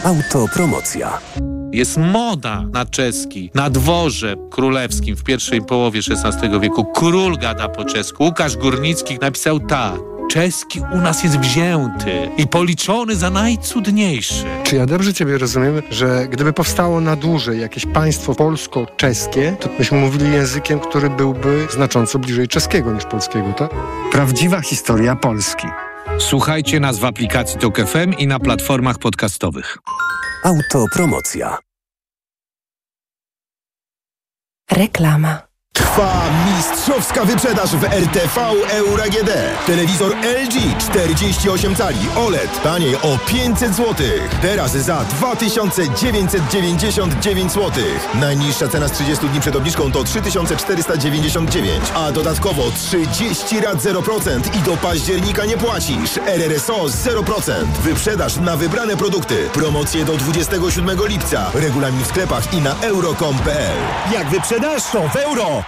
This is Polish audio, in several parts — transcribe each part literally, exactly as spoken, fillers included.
Autopromocja. Jest moda na czeski. Na dworze królewskim w pierwszej połowie szesnastego wieku król gada po czesku. Łukasz Górnicki napisał tak. Czeski u nas jest wzięty i policzony za najcudniejszy. Czy ja dobrze ciebie rozumiem, że gdyby powstało na dłużej jakieś państwo polsko-czeskie, to byśmy mówili językiem, który byłby znacząco bliżej czeskiego niż polskiego, tak? Prawdziwa historia Polski. Słuchajcie nas w aplikacji Tok F M i na platformach podcastowych. Autopromocja. Reklama. Trwa mistrzowska wyprzedaż w R T V Euro A G D. Telewizor L G czterdzieści osiem cali O L E D taniej o pięćset złotych. Teraz za dwa tysiące dziewięćset dziewięćdziesiąt dziewięć złotych. Najniższa cena z trzydziestu dni przed obniżką to trzy tysiące czterysta dziewięćdziesiąt dziewięć, a dodatkowo trzydzieści rat zero procent i do października nie płacisz. R R S O zero procent. Wyprzedaż na wybrane produkty. Promocje do dwudziestego siódmego lipca. Regulamin w sklepach i na euro kropka com kropka p l. Jak wyprzedaż, to w euro!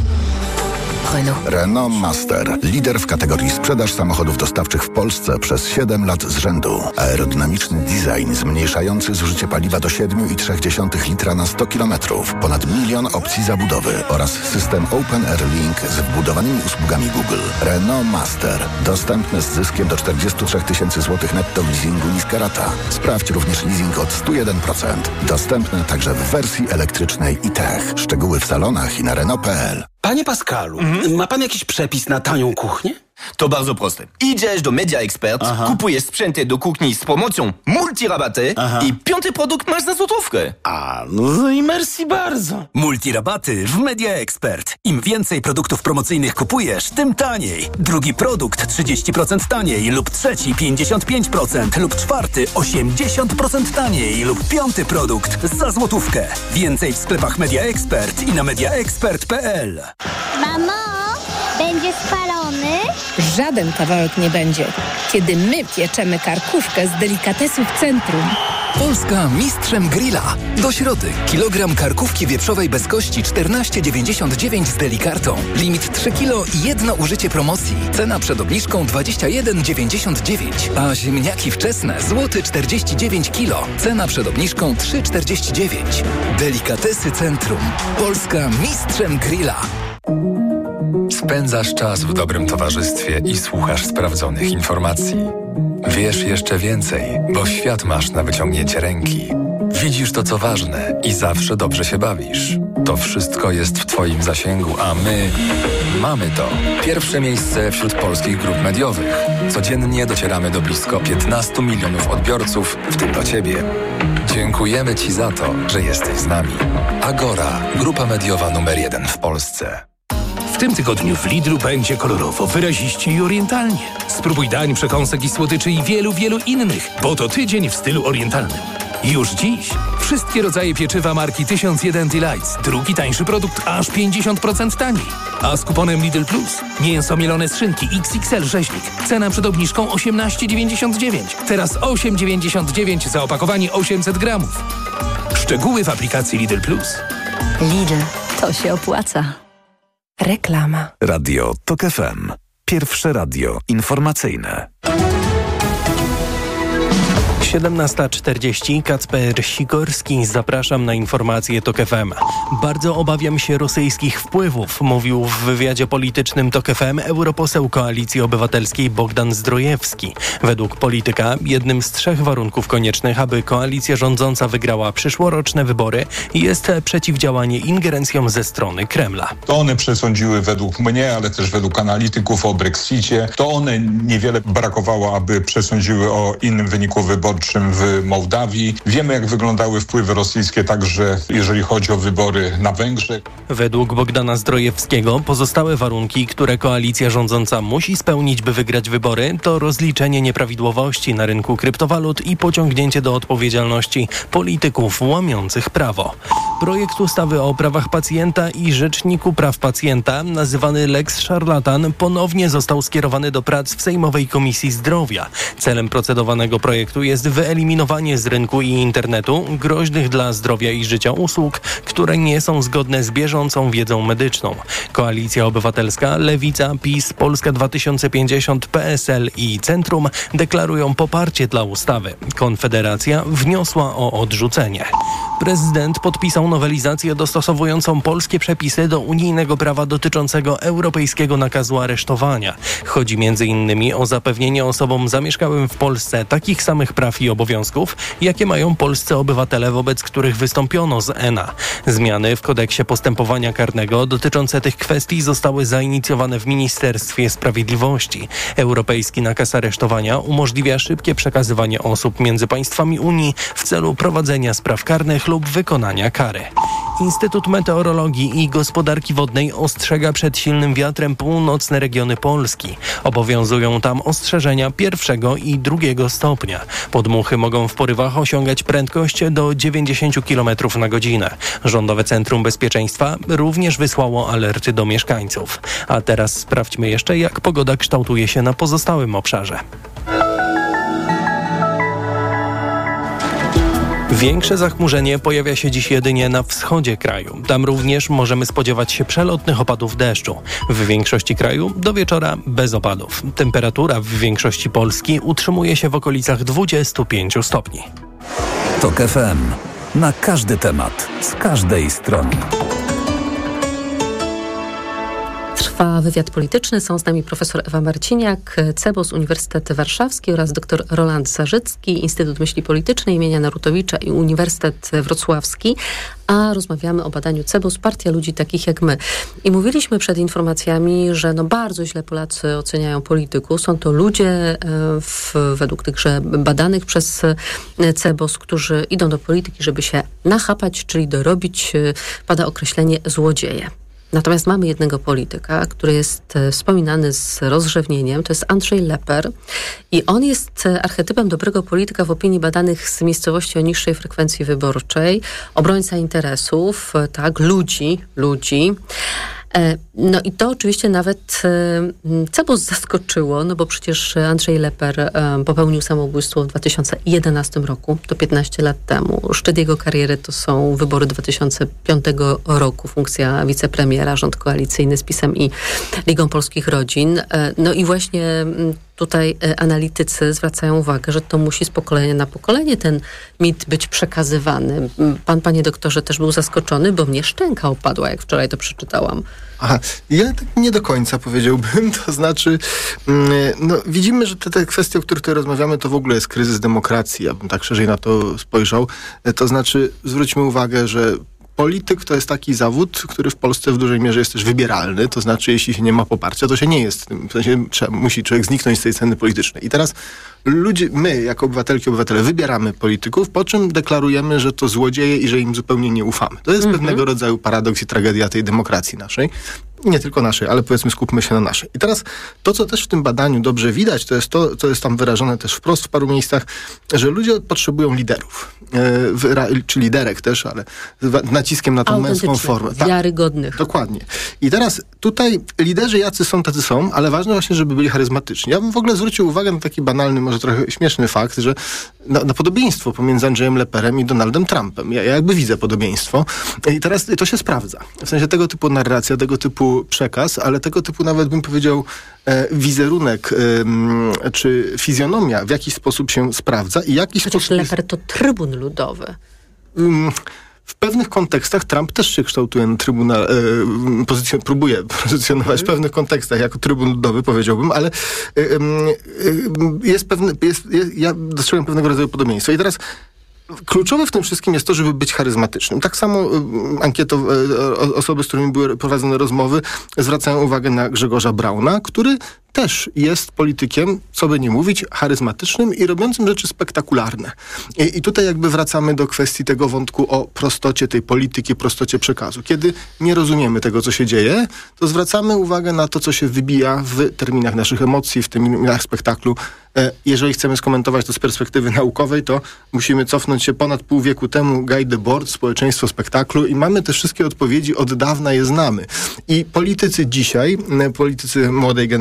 Renault. Renault Master. Lider w kategorii sprzedaż samochodów dostawczych w Polsce przez siedem lat z rzędu. Aerodynamiczny design zmniejszający zużycie paliwa do siedem i trzy dziesiąte litra na sto kilometrów. Ponad milion opcji zabudowy oraz system Open Air Link z wbudowanymi usługami Google. Renault Master. Dostępny z zyskiem do czterdzieści trzy tysięcy złotych netto w leasingu niska rata. Sprawdź również leasing od sto jeden procent. Dostępny także w wersji elektrycznej i Tech. Szczegóły w salonach i na Renault kropka p l. Panie Pascalu, mhm. ma pan jakiś przepis na tanią kuchnię? To bardzo proste. Idziesz do Media Expert, Aha. kupujesz sprzęty do kuchni z promocją multirabaty Aha. i piąty produkt masz za złotówkę. A, no i merci bardzo. Multirabaty w Media Expert. Im więcej produktów promocyjnych kupujesz, tym taniej. Drugi produkt trzydzieści procent taniej lub trzeci pięćdziesiąt pięć procent lub czwarty osiemdziesiąt procent taniej lub piąty produkt za złotówkę. Więcej w sklepach Media Expert i na media expert kropka p l. Mamo, będzie spalony? Żaden kawałek nie będzie, kiedy my pieczemy karkówkę z delikatesów Centrum. Polska mistrzem grilla. Do środy. Kilogram karkówki wieprzowej bez kości czternaście dziewięćdziesiąt dziewięć z delikartą. Limit trzy kilo i jedno użycie promocji. Cena przed obniżką dwadzieścia jeden dziewięćdziesiąt dziewięć. A ziemniaki wczesne złoty czterdzieści dziewięć kilo. Cena przed obniżką trzy czterdzieści dziewięć. Delikatesy Centrum. Polska mistrzem grilla. Spędzasz czas w dobrym towarzystwie i słuchasz sprawdzonych informacji. Wiesz jeszcze więcej, bo świat masz na wyciągnięcie ręki. Widzisz to, co ważne i zawsze dobrze się bawisz. To wszystko jest w Twoim zasięgu, a my mamy to. Pierwsze miejsce wśród polskich grup mediowych. Codziennie docieramy do blisko piętnastu milionów odbiorców, w tym do Ciebie. Dziękujemy Ci za to, że jesteś z nami. Agora, grupa mediowa numer jeden w Polsce. W tym tygodniu w Lidlu będzie kolorowo, wyraziście i orientalnie. Spróbuj dań, przekąsek i słodyczy i wielu, wielu innych, bo to tydzień w stylu orientalnym. Już dziś wszystkie rodzaje pieczywa marki tysiąc jeden Delights. Drugi tańszy produkt aż pięćdziesiąt procent taniej. A z kuponem Lidl Plus mięso mielone z szynki X X L rzeźnik. Cena przed obniżką osiemnaście dziewięćdziesiąt dziewięć. Teraz osiem dziewięćdziesiąt dziewięć za opakowanie osiemset gramów. Szczegóły w aplikacji Lidl Plus. Lidl, to się opłaca. Reklama. Radio Tok F M. Pierwsze radio informacyjne. siedemnasta czterdzieści. Kacper Sikorski. Zapraszam na informacje Tok F M. Bardzo obawiam się rosyjskich wpływów, mówił w wywiadzie politycznym Tok F M europoseł Koalicji Obywatelskiej Bogdan Zdrojewski. Według polityka jednym z trzech warunków koniecznych, aby koalicja rządząca wygrała przyszłoroczne wybory, jest przeciwdziałanie ingerencjom ze strony Kremla. To one przesądziły według mnie, ale też według analityków o Brexicie. To one niewiele brakowało, aby przesądziły o innym wyniku wyborczym w Mołdawii. Wiemy, jak wyglądały wpływy rosyjskie także jeżeli chodzi o wybory na Węgrzech. Według Bogdana Zdrojewskiego pozostałe warunki, które koalicja rządząca musi spełnić, by wygrać wybory, to rozliczenie nieprawidłowości na rynku kryptowalut i pociągnięcie do odpowiedzialności polityków łamiących prawo. Projekt ustawy o prawach pacjenta i Rzeczniku Praw Pacjenta, nazywany Lex Szarlatan, ponownie został skierowany do prac w Sejmowej Komisji Zdrowia. Celem procedowanego projektu jest wyeliminowanie z rynku i internetu groźnych dla zdrowia i życia usług, które nie są zgodne z bieżącą wiedzą medyczną. Koalicja Obywatelska, Lewica, PiS, Polska dwa tysiące pięćdziesiąt, P S L i Centrum deklarują poparcie dla ustawy. Konfederacja wniosła o odrzucenie. Prezydent podpisał nowelizację dostosowującą polskie przepisy do unijnego prawa dotyczącego europejskiego nakazu aresztowania. Chodzi między innymi o zapewnienie osobom zamieszkałym w Polsce takich samych praw i obowiązków, jakie mają polscy obywatele, wobec których wystąpiono z E N A. Zmiany w kodeksie postępowania karnego dotyczące tych kwestii zostały zainicjowane w Ministerstwie Sprawiedliwości. Europejski nakaz aresztowania umożliwia szybkie przekazywanie osób między państwami Unii w celu prowadzenia spraw karnych lub wykonania kary. Instytut Meteorologii i Gospodarki Wodnej ostrzega przed silnym wiatrem północne regiony Polski. Obowiązują tam ostrzeżenia pierwszego i drugiego stopnia. Podmuchy mogą w porywach osiągać prędkość do dziewięćdziesiąt kilometrów na godzinę. Rządowe Centrum Bezpieczeństwa również wysłało alerty do mieszkańców. A teraz sprawdźmy jeszcze, jak pogoda kształtuje się na pozostałym obszarze. Większe zachmurzenie pojawia się dziś jedynie na wschodzie kraju. Tam również możemy spodziewać się przelotnych opadów deszczu. W większości kraju do wieczora bez opadów. Temperatura w większości Polski utrzymuje się w okolicach dwudziestu pięciu stopni. TOK F M. Na każdy temat, z każdej strony. Trwa wywiad polityczny. Są z nami profesor Ewa Marciniak, CEBOS, Uniwersytet Warszawski oraz dr Roland Zarzycki, Instytut Myśli Politycznej imienia Narutowicza i Uniwersytet Wrocławski. A rozmawiamy o badaniu CEBOS, Partia Ludzi Takich Jak My. I mówiliśmy przed informacjami, że no bardzo źle Polacy oceniają polityków. Są to ludzie w, według tychże badanych przez CEBOS, którzy idą do polityki, żeby się nachapać, czyli dorobić, pada określenie złodzieje. Natomiast mamy jednego polityka, który jest wspominany z rozrzewnieniem, to jest Andrzej Leper i on jest archetypem dobrego polityka w opinii badanych z miejscowości o niższej frekwencji wyborczej, obrońca interesów, tak, ludzi, ludzi. No i to oczywiście nawet CEBOS zaskoczyło, no bo przecież Andrzej Leper popełnił samobójstwo w dwa tysiące jedenastym roku, to piętnaście lat temu. Szczyt jego kariery to są wybory dwa tysiące piątego roku, funkcja wicepremiera, rząd koalicyjny z PiS-em i Ligą Polskich Rodzin. No i właśnie tutaj analitycy zwracają uwagę, że to musi z pokolenia na pokolenie ten mit być przekazywany. Pan, panie doktorze, też był zaskoczony, bo mnie szczęka opadła, jak wczoraj to przeczytałam. Aha, ja tak nie do końca powiedziałbym, to znaczy no, widzimy, że te, te kwestie, o których tutaj rozmawiamy, to w ogóle jest kryzys demokracji, ja bym tak szerzej na to spojrzał. To znaczy, zwróćmy uwagę, że polityk to jest taki zawód, który w Polsce w dużej mierze jest też wybieralny, to znaczy jeśli się nie ma poparcia, to się nie jest. W sensie trzeba, musi człowiek zniknąć z tej sceny politycznej. I teraz ludzie, my jako obywatelki, obywatele wybieramy polityków, po czym deklarujemy, że to złodzieje i że im zupełnie nie ufamy. To jest mm-hmm. pewnego rodzaju paradoks i tragedia tej demokracji naszej. Nie tylko naszej, ale powiedzmy skupmy się na naszej. I teraz to, co też w tym badaniu dobrze widać, to jest to, co jest tam wyrażone też wprost w paru miejscach, że ludzie potrzebują liderów. Yy, czy liderek też, ale z naciskiem na tą męską formę. Tak, wiarygodnych. Dokładnie. I teraz tutaj liderzy jacy są, tacy są, ale ważne właśnie, żeby byli charyzmatyczni. Ja bym w ogóle zwrócił uwagę na taki banalny, może trochę śmieszny fakt, że na, na podobieństwo pomiędzy Andrzejem Leperem i Donaldem Trumpem. Ja, ja jakby widzę podobieństwo. I teraz to się sprawdza. W sensie tego typu narracja, tego typu przekaz, ale tego typu nawet bym powiedział e, wizerunek e, czy fizjonomia w jakiś sposób się sprawdza i jakiś Chociaż sposób... Leper to trybun ludowy. Mm, w pewnych kontekstach Trump też się kształtuje na trybuna, e, pozycjon, próbuje pozycjonować w pewnych kontekstach jako trybun ludowy, powiedziałbym, ale e, e, jest pewne, jest, jest, ja dostrzegam pewnego rodzaju podobieństwo. I teraz kluczowe w tym wszystkim jest to, żeby być charyzmatycznym. Tak samo ankieto, osoby, z którymi były prowadzone rozmowy, zwracają uwagę na Grzegorza Brauna, który też jest politykiem, co by nie mówić, charyzmatycznym i robiącym rzeczy spektakularne. I, I tutaj jakby wracamy do kwestii tego wątku o prostocie tej polityki, prostocie przekazu. Kiedy nie rozumiemy tego, co się dzieje, to zwracamy uwagę na to, co się wybija w terminach naszych emocji, w terminach spektaklu. Jeżeli chcemy skomentować to z perspektywy naukowej, to musimy cofnąć się ponad pół wieku temu, Guy Debord, Społeczeństwo spektaklu, i mamy te wszystkie odpowiedzi, od dawna je znamy. I politycy dzisiaj, politycy młodej generacji,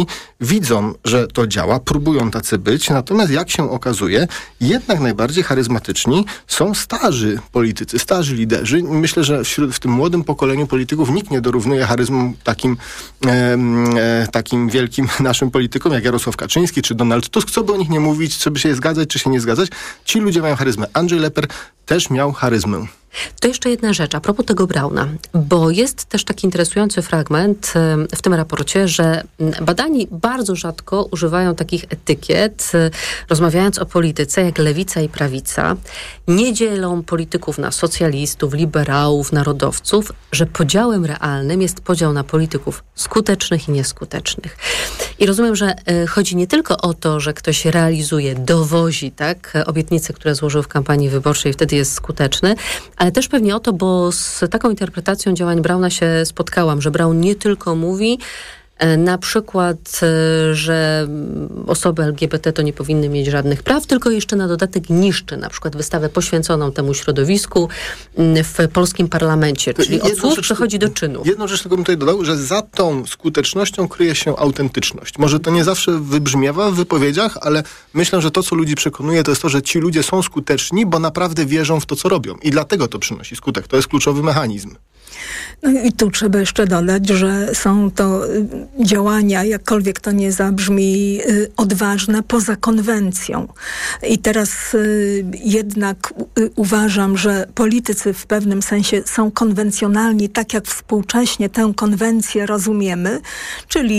polityki, widzą, że to działa, próbują tacy być, natomiast jak się okazuje, jednak najbardziej charyzmatyczni są starzy politycy, starzy liderzy. Myślę, że wśród, w tym młodym pokoleniu polityków nikt nie dorównuje charyzmom takim, e, e, takim wielkim naszym politykom, jak Jarosław Kaczyński czy Donald Tusk. Co by o nich nie mówić, czy by się zgadzać, czy się nie zgadzać. Ci ludzie mają charyzmę. Andrzej Leper też miał charyzmę. To jeszcze jedna rzecz a propos tego Brauna, bo jest też taki interesujący fragment w tym raporcie, że badani bardzo rzadko używają takich etykiet, rozmawiając o polityce jak lewica i prawica. Nie dzielą polityków na socjalistów, liberałów, narodowców, że podziałem realnym jest podział na polityków skutecznych i nieskutecznych. I rozumiem, że chodzi nie tylko o to, że ktoś realizuje, dowozi, tak, obietnice, które złożył w kampanii wyborczej, wtedy jest skuteczny, ale też pewnie o to, bo z taką interpretacją działań Brauna się spotkałam, że Braun nie tylko mówi, na przykład, że osoby L G B T to nie powinny mieć żadnych praw, tylko jeszcze na dodatek niszczy na przykład wystawę poświęconą temu środowisku w polskim parlamencie. Czyli od słów przechodzi do czynów. Jedną rzecz tylko bym tutaj dodał, że za tą skutecznością kryje się autentyczność. Może to nie zawsze wybrzmiewa w wypowiedziach, ale myślę, że to, co ludzi przekonuje, to jest to, że ci ludzie są skuteczni, bo naprawdę wierzą w to, co robią. I dlatego to przynosi skutek. To jest kluczowy mechanizm. No i tu trzeba jeszcze dodać, że są to działania, jakkolwiek to nie zabrzmi, odważne poza konwencją. I teraz jednak uważam, że politycy w pewnym sensie są konwencjonalni, tak jak współcześnie tę konwencję rozumiemy, czyli